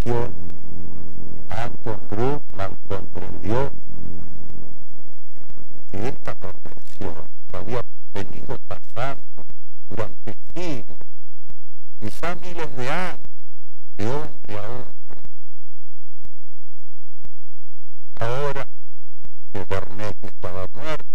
generación, Anton Bruckmann comprendió que esta perfección que había venido pasando durante siglos, quizá miles de años, de hombre a hombre. Ahora que Wernicke estaba muerto,